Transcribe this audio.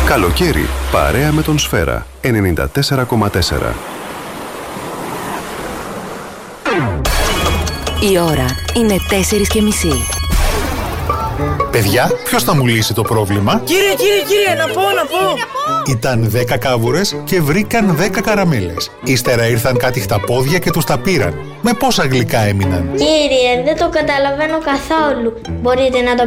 Καλοκαίρι, παρέα με τον Σφαίρα 94,4. Η ώρα είναι 4:30. Παιδιά, ποιος θα μου λύσει το πρόβλημα? Κύριε, να πω. Ήταν 10 κάβουρες και βρήκαν 10 καραμέλες. Ύστερα ήρθαν κάτι χταπόδια και τους τα πήραν. Με πόσα γλυκά έμειναν? Κύριε, δεν το καταλαβαίνω καθόλου. Μπορείτε να το